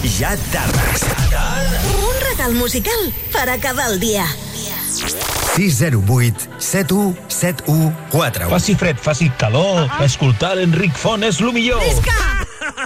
Ja tardes. Un regal musical per acabar el dia. 608 7171 4. Faci fred, faci calor, escoltar l'Enric Font és el millor. Visca!